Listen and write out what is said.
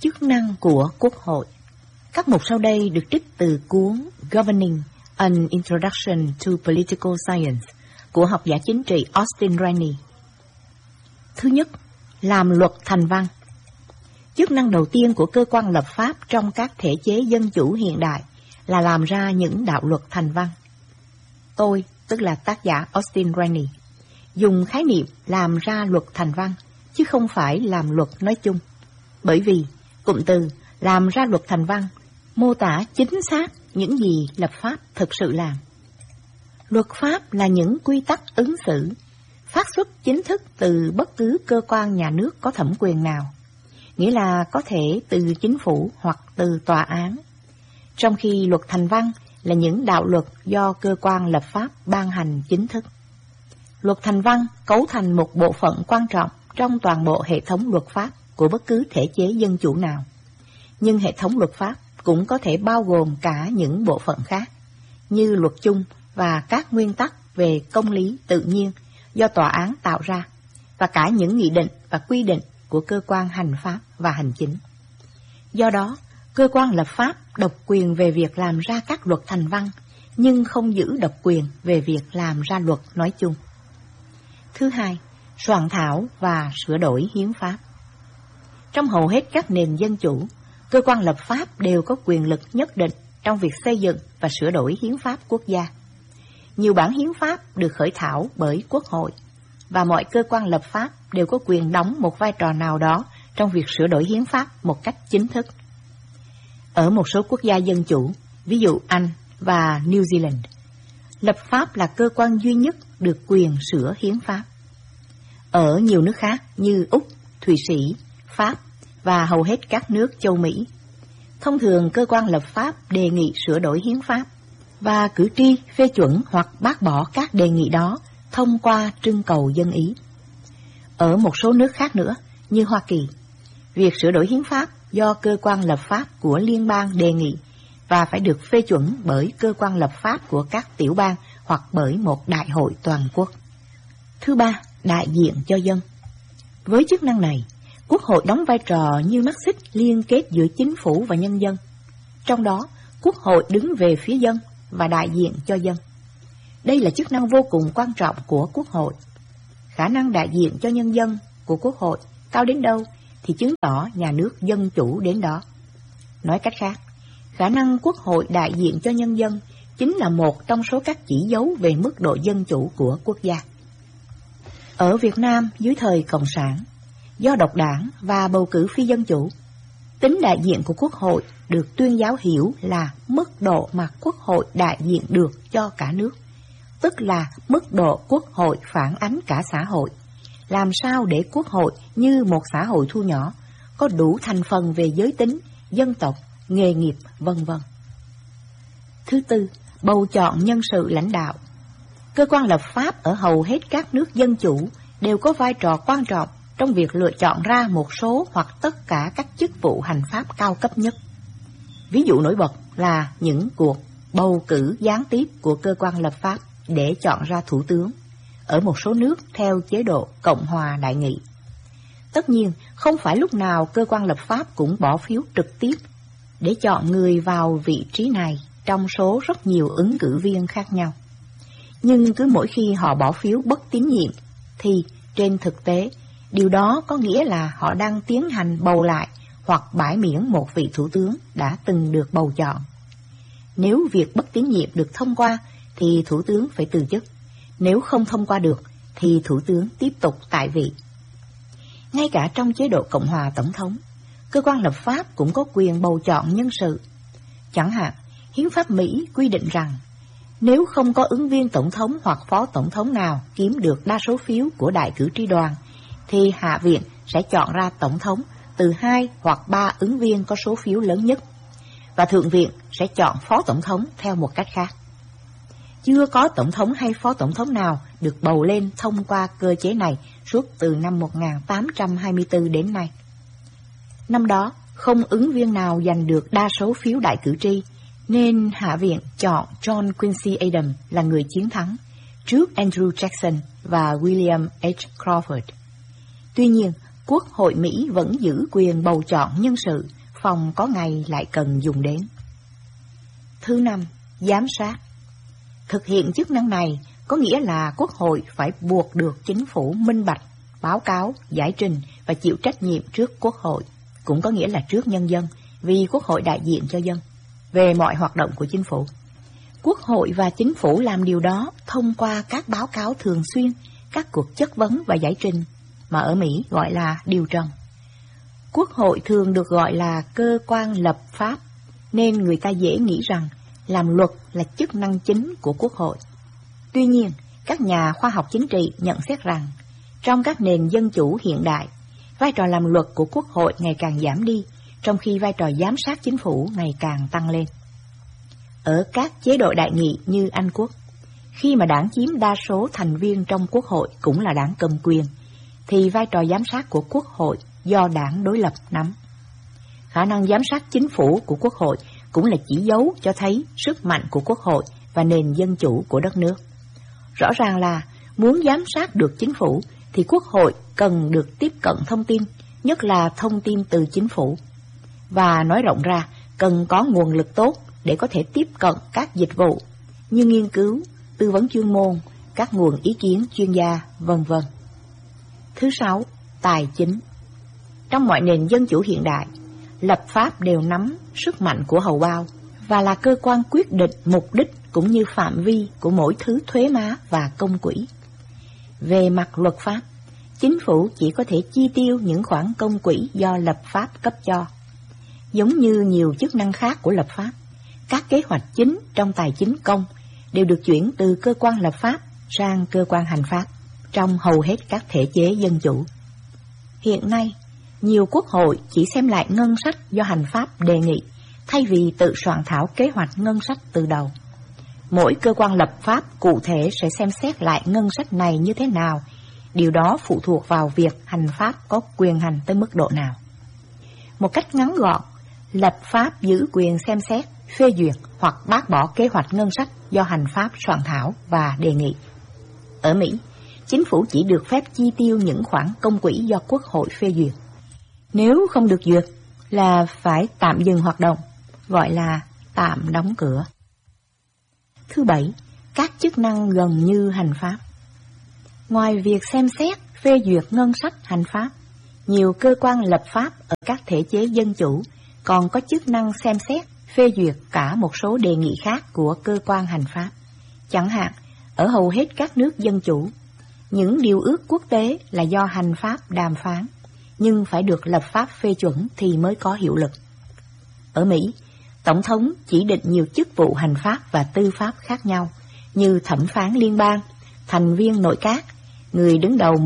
Chức năng của Quốc hội. Các mục sau đây được trích từ cuốn Governing: An Introduction to Political Science của học giả chính trị Austin Rainey. Thứ nhất, làm luật thành văn. Chức năng đầu tiên của cơ quan lập pháp trong các thể chế dân chủ hiện đại là làm ra những đạo luật thành văn. Tôi, tức là tác giả Austin Rainey, dùng khái niệm làm ra luật thành văn, chứ không phải làm luật nói chung. Bởi vì cụm từ làm ra luật thành văn mô tả chính xác những gì lập pháp thực sự làm. Luật pháp là những quy tắc ứng xử, phát xuất chính thức từ bất cứ cơ quan nhà nước có thẩm quyền nào, nghĩa là có thể từ chính phủ hoặc từ tòa án. Trong khi luật thành văn là những đạo luật do cơ quan lập pháp ban hành chính thức. Luật thành văn cấu thành một bộ phận quan trọng trong toàn bộ hệ thống luật pháp của bất cứ thể chế dân chủ nào. Nhưng hệ thống luật pháp cũng có thể bao gồm cả những bộ phận khác, như luật chung và các nguyên tắc về công lý tự nhiên do tòa án tạo ra, và cả những nghị định và quy định của cơ quan hành pháp và hành chính. Do đó, cơ quan lập pháp độc quyền về việc làm ra các luật thành văn, nhưng không giữ độc quyền về việc làm ra luật nói chung. Thứ hai, soạn thảo và sửa đổi hiến pháp. Trong hầu hết các nền dân chủ, cơ quan lập pháp đều có quyền lực nhất định trong việc xây dựng và sửa đổi hiến pháp quốc gia. Nhiều bản hiến pháp được khởi thảo bởi Quốc hội, và mọi cơ quan lập pháp đều có quyền đóng một vai trò nào đó trong việc sửa đổi hiến pháp một cách chính thức. Ở một số quốc gia dân chủ, ví dụ Anh và New Zealand, lập pháp là cơ quan duy nhất được quyền sửa hiến pháp. Ở nhiều nước khác như Úc, Thụy Sĩ, Pháp và hầu hết các nước châu Mỹ, thông thường cơ quan lập pháp đề nghị sửa đổi hiến pháp, và cử tri phê chuẩn hoặc bác bỏ các đề nghị đó thông qua trưng cầu dân ý. Ở một số nước khác nữa, như Hoa Kỳ, việc sửa đổi hiến pháp do cơ quan lập pháp của liên bang đề nghị và phải được phê chuẩn bởi cơ quan lập pháp của các tiểu bang hoặc bởi một đại hội toàn quốc. Thứ ba, đại diện cho dân. Với chức năng này, Quốc hội đóng vai trò như mắt xích liên kết giữa chính phủ và nhân dân. Trong đó, Quốc hội đứng về phía dân và đại diện cho dân. Đây là chức năng vô cùng quan trọng của Quốc hội. Khả năng đại diện cho nhân dân của Quốc hội cao đến đâu thì chứng tỏ nhà nước dân chủ đến đó. Nói cách khác, khả năng Quốc hội đại diện cho nhân dân chính là một trong số các chỉ dấu về mức độ dân chủ của quốc gia. Ở Việt Nam dưới thời Cộng sản, do độc đảng và bầu cử phi dân chủ, tính đại diện của Quốc hội được tuyên giáo hiểu là mức độ mà Quốc hội đại diện được cho cả nước, tức là mức độ Quốc hội phản ánh cả xã hội. Làm sao để Quốc hội như một xã hội thu nhỏ, có đủ thành phần về giới tính, dân tộc, nghề nghiệp, vân vân. Thứ tư, bầu chọn nhân sự lãnh đạo. Cơ quan lập pháp ở hầu hết các nước dân chủ đều có vai trò quan trọng trong việc lựa chọn ra một số hoặc tất cả các chức vụ hành pháp cao cấp nhất. Ví dụ nổi bật là những cuộc bầu cử gián tiếp của cơ quan lập pháp để chọn ra thủ tướng, ở một số nước theo chế độ Cộng hòa đại nghị. Tất nhiên, không phải lúc nào cơ quan lập pháp cũng bỏ phiếu trực tiếp để chọn người vào vị trí này trong số rất nhiều ứng cử viên khác nhau. Nhưng cứ mỗi khi họ bỏ phiếu bất tín nhiệm, thì trên thực tế, điều đó có nghĩa là họ đang tiến hành bầu lại hoặc bãi miễn một vị thủ tướng đã từng được bầu chọn. Nếu việc bất tín nhiệm được thông qua, thì thủ tướng phải từ chức. Nếu không thông qua được, thì thủ tướng tiếp tục tại vị. Ngay cả trong chế độ Cộng hòa tổng thống, cơ quan lập pháp cũng có quyền bầu chọn nhân sự. Chẳng hạn, hiến pháp Mỹ quy định rằng, nếu không có ứng viên tổng thống hoặc phó tổng thống nào kiếm được đa số phiếu của đại cử tri đoàn, thì Hạ viện sẽ chọn ra tổng thống từ 2 hoặc 3 ứng viên có số phiếu lớn nhất, và Thượng viện sẽ chọn phó tổng thống theo một cách khác. Chưa có tổng thống hay phó tổng thống nào được bầu lên thông qua cơ chế này suốt từ năm 1824 đến nay. Năm đó, không ứng viên nào giành được đa số phiếu đại cử tri, nên Hạ viện chọn John Quincy Adams là người chiến thắng, trước Andrew Jackson và William H. Crawford. Tuy nhiên, Quốc hội Mỹ vẫn giữ quyền bầu chọn nhân sự phòng có ngày lại cần dùng đến. Thứ năm, giám sát. Thực hiện chức năng này có nghĩa là Quốc hội phải buộc được chính phủ minh bạch, báo cáo, giải trình và chịu trách nhiệm trước Quốc hội, cũng có nghĩa là trước nhân dân, vì Quốc hội đại diện cho dân, về mọi hoạt động của chính phủ. Quốc hội và chính phủ làm điều đó thông qua các báo cáo thường xuyên, các cuộc chất vấn và giải trình, mà ở Mỹ gọi là điều trần. Quốc hội thường được gọi là cơ quan lập pháp, nên người ta dễ nghĩ rằng làm luật là chức năng chính của Quốc hội. Tuy nhiên, các nhà khoa học chính trị nhận xét rằng, trong các nền dân chủ hiện đại, vai trò làm luật của Quốc hội ngày càng giảm đi, trong khi vai trò giám sát chính phủ ngày càng tăng lên. Ở các chế độ đại nghị như Anh Quốc, khi mà đảng chiếm đa số thành viên trong Quốc hội cũng là đảng cầm quyền, thì vai trò giám sát của Quốc hội do đảng đối lập nắm. Khả năng giám sát chính phủ của Quốc hội cũng là chỉ dấu cho thấy sức mạnh của Quốc hội và nền dân chủ của đất nước. Rõ ràng là muốn giám sát được chính phủ thì Quốc hội cần được tiếp cận thông tin, nhất là thông tin từ chính phủ. Và nói rộng ra, cần có nguồn lực tốt để có thể tiếp cận các dịch vụ như nghiên cứu, tư vấn chuyên môn, các nguồn ý kiến chuyên gia, v.v. Thứ sáu, tài chính. Trong mọi nền dân chủ hiện đại, lập pháp đều nắm sức mạnh của hầu bao và là cơ quan quyết định mục đích cũng như phạm vi của mỗi thứ thuế má và công quỹ. Về mặt luật pháp, chính phủ chỉ có thể chi tiêu những khoản công quỹ do lập pháp cấp cho. Giống như nhiều chức năng khác của lập pháp, các kế hoạch chính trong tài chính công đều được chuyển từ cơ quan lập pháp sang cơ quan hành pháp trong hầu hết các thể chế dân chủ. Hiện nay, nhiều quốc hội chỉ xem lại ngân sách do hành pháp đề nghị thay vì tự soạn thảo kế hoạch ngân sách từ đầu. Mỗi cơ quan lập pháp cụ thể sẽ xem xét lại ngân sách này như thế nào. Điều đó phụ thuộc vào việc hành pháp có quyền hành tới mức độ nào. Một cách ngắn gọn, lập pháp giữ quyền xem xét, phê duyệt hoặc bác bỏ kế hoạch ngân sách do hành pháp soạn thảo và đề nghị. Ở Mỹ, chính phủ chỉ được phép chi tiêu những khoản công quỹ do Quốc hội phê duyệt. Nếu không được duyệt là phải tạm dừng hoạt động, gọi là tạm đóng cửa. Thứ bảy, các chức năng gần như hành pháp. Ngoài việc xem xét, phê duyệt ngân sách hành pháp, nhiều cơ quan lập pháp ở các thể chế dân chủ còn có chức năng xem xét, phê duyệt cả một số đề nghị khác của cơ quan hành pháp. Chẳng hạn, ở hầu hết các nước dân chủ, những điều ước quốc tế là do hành pháp đàm phán, nhưng phải được lập pháp phê chuẩn thì mới có hiệu lực. Ở Mỹ, Tổng thống chỉ định nhiều chức vụ hành pháp và tư pháp khác nhau, như thẩm phán liên bang, thành viên nội các, người đứng đầu